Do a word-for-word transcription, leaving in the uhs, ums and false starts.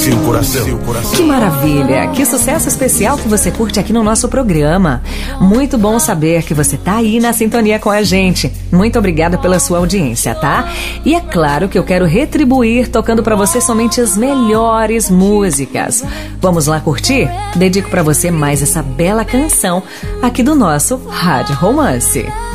seu coração. Que maravilha! Que sucesso especial que você curte aqui no nosso programa. Muito bom saber que você tá aí na sintonia com a gente. Muito obrigada pela sua audiência, tá? E é claro que eu quero retribuir tocando pra você somente as melhores músicas. Vamos lá curtir? Dedico pra você mais essa bela canção aqui do nosso Rádio Romance.